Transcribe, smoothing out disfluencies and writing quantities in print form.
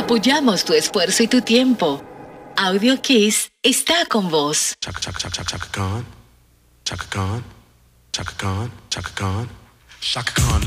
Apoyamos tu esfuerzo y tu tiempo. Audio Kiss está con vos. Chaka chaka chaka chaka Chaka Khan. Chaka Khan. Chaka Khan. Chaka Khan. Chaka Khan.